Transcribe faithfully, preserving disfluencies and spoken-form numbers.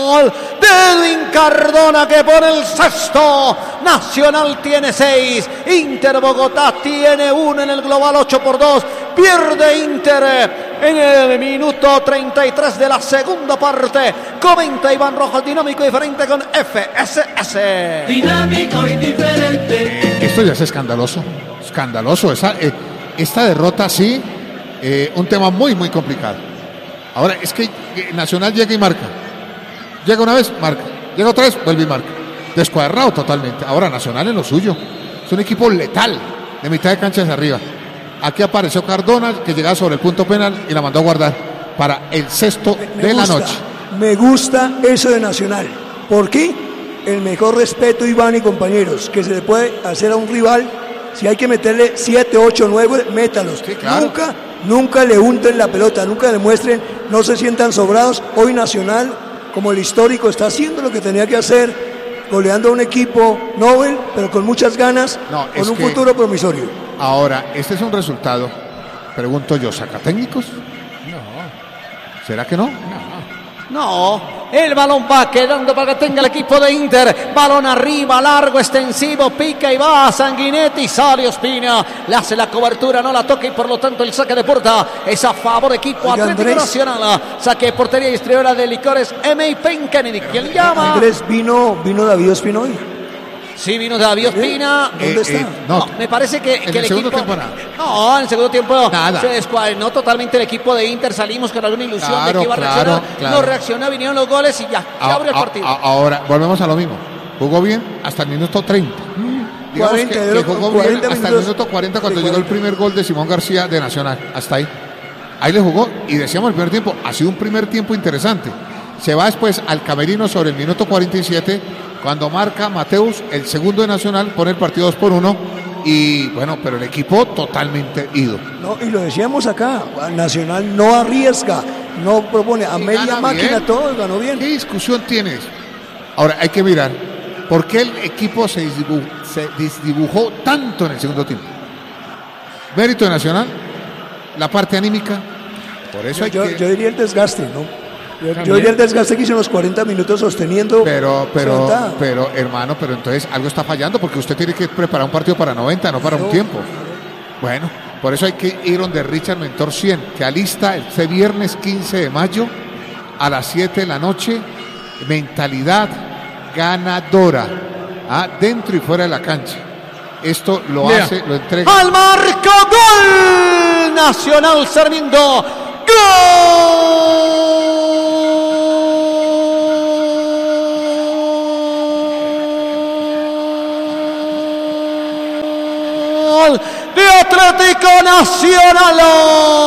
gol de Edwin Cardona, que pone el sexto. Nacional tiene seis, Inter Bogotá tiene uno en el global, ocho por dos. Pierde Inter en el minuto treinta y tres de la segunda parte. Comenta Iván Rojas, dinámico y diferente con F S S. Dinámico y diferente. Esto ya es escandaloso, escandaloso. Esa, eh, esta derrota sí, eh, un tema muy, muy complicado. Ahora, es que Nacional llega y marca. Llega una vez, marca. Llega otra vez, vuelve y marca. Descuadrado totalmente. Ahora Nacional en lo suyo. Es un equipo letal, de mitad de cancha hacia arriba. Aquí apareció Cardona, que llegaba sobre el punto penal y la mandó a guardar para el sexto me, de me la gusta, noche. Me gusta eso de Nacional. ¿Por qué? El mejor respeto, Iván y compañeros, que se le puede hacer a un rival. Si hay que meterle siete, ocho, nueve, métalos. Sí, claro. Nunca, nunca le unten la pelota, nunca le muestren, no se sientan sobrados. Hoy Nacional, como el histórico, está haciendo lo que tenía que hacer, goleando a un equipo Nobel, pero con muchas ganas, No, con es un que- futuro promisorio. Ahora, este es un resultado, pregunto yo, ¿saca técnicos? No, ¿Será que no? no. No, el balón va quedando para que tenga el equipo de Inter. Balón arriba, largo, extensivo, pica y va. Sanguinetti, sale Ospina, le hace la cobertura, no la toca y por lo tanto el saque de puerta es a favor equipo Oiga, Atlético Andrés. Nacional. Saque de portería distribuidora de licores M A Pen Kennedy. ¿Quién llama? Andrés, vino, vino David Ospina hoy. Sí, vino David Ospina. ¿Dónde Eh, está? eh, No, no, me parece que, en que el el segundo equipo. tiempo nada. No, en el segundo tiempo Nada. se descuadernó totalmente el equipo de Inter. Salimos con alguna ilusión de Claro, que iba a claro, reaccionar. claro. No reaccionó, vinieron los goles y ya, se A- abrió el a- partido. a- ahora, volvemos a lo mismo. Jugó bien hasta el minuto treinta. Digamos cuarenta, que, yo que creo jugó que bien cuarenta hasta el minutos minuto cuarenta cuando de llegó el cuarenta. primer gol de Simón García de Nacional. Hasta ahí. Ahí le jugó y decíamos el primer tiempo, ha sido un primer tiempo interesante. Se va después al camerino sobre el minuto cuarenta y siete cuando marca Mateus, el segundo de Nacional, pone el partido dos por uno y bueno, pero el equipo totalmente ido. No, y lo decíamos acá, Nacional no arriesga, no propone, a Y media gana máquina bien. todo, ganó ¿Qué bien. discusión tienes? Ahora hay que mirar por qué el equipo se disdibu- se disdibujó tanto en el segundo tiempo. Mérito de Nacional, la parte anímica. Por eso Yo, hay yo- que. yo diría el desgaste, ¿no? Yo, yo También. diría el desgaste que hizo en los cuarenta minutos sosteniendo. Pero, su pero, ventaja. pero, hermano, pero entonces algo está fallando porque usted tiene que preparar un partido para noventa, no para un No. tiempo. Bueno, por eso hay que ir donde Richard Mentor cien, que alista este viernes quince de mayo a las siete de la noche, mentalidad ganadora, ¿ah? Dentro y fuera de la cancha. Esto lo Lea. hace, lo entrega. Al marco, gol Nacional Sarmiento. Gol de Atlético Nacional.